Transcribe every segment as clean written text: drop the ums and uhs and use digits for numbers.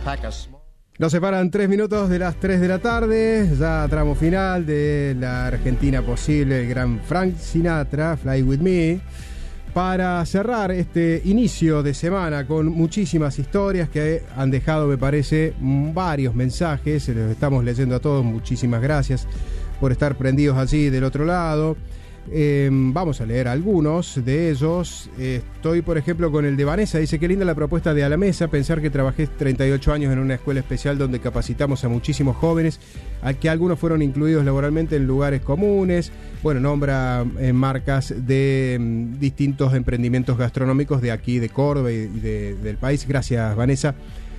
Nos separan 3 minutos de las 3 de la tarde, ya tramo final de la Argentina posible, el gran Frank Sinatra, Fly With Me, para cerrar este inicio de semana con muchísimas historias que han dejado, me parece, varios mensajes, se los estamos leyendo a todos, muchísimas gracias por estar prendidos así del otro lado. Vamos a leer algunos de ellos. Estoy, por ejemplo, con el de Vanessa. Dice: qué linda la propuesta de A la Mesa. Pensar que trabajé 38 años en una escuela especial donde capacitamos a muchísimos jóvenes, a que algunos fueron incluidos laboralmente en lugares comunes. Bueno, nombra marcas de distintos emprendimientos gastronómicos de aquí, de Córdoba y del país. Gracias, Vanessa.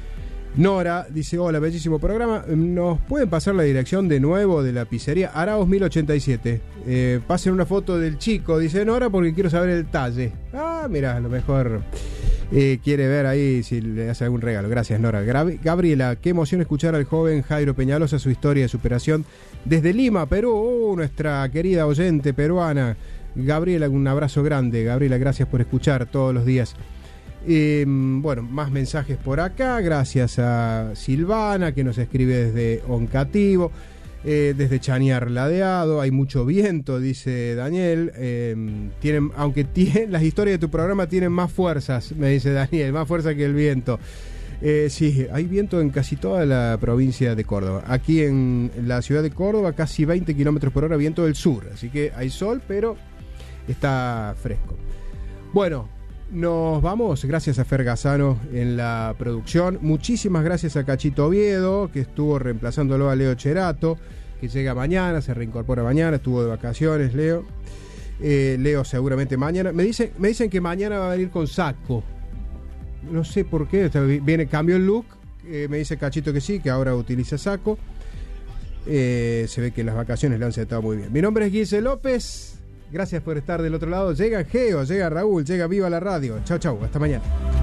Nora dice: hola, bellísimo programa. ¿Nos pueden pasar la dirección de nuevo de la pizzería? Arauz 1087. Pasen una foto del chico, dice Nora, porque quiero saber el talle. Ah, mira, a lo mejor quiere ver ahí si le hace algún regalo. Gracias, Nora. Gabriela: qué emoción escuchar al joven Jairo Peñalosa, su historia de superación desde Lima, Perú. Nuestra querida oyente peruana. Gabriela, un abrazo grande. Gabriela, gracias por escuchar todos los días. Bueno, más mensajes por acá. Gracias a Silvana, que nos escribe desde Oncativo, desde Chañar Ladeado. Hay mucho viento, dice Daniel. Aunque las historias de tu programa tienen más fuerzas, me dice Daniel, más fuerza que el viento. Sí, hay viento en casi toda la provincia de Córdoba. Aquí en la ciudad de Córdoba, casi 20 kilómetros por hora, viento del sur. Así que hay sol, pero está fresco. Bueno, nos vamos. Gracias a Fer Gazzano en la producción. Muchísimas gracias a Cachito Oviedo, que estuvo reemplazándolo a Leo Cherato, que llega mañana, se reincorpora mañana, estuvo de vacaciones Leo. Leo seguramente mañana. Me dicen que mañana va a venir con saco. No sé por qué. Cambió el look. Me dice Cachito que sí, que ahora utiliza saco. Se ve que las vacaciones le han sentado muy bien. Mi nombre es Guille López. Gracias por estar del otro lado. Llega Geo, llega Raúl, llega Viva la Radio. Chau, chau. Hasta mañana.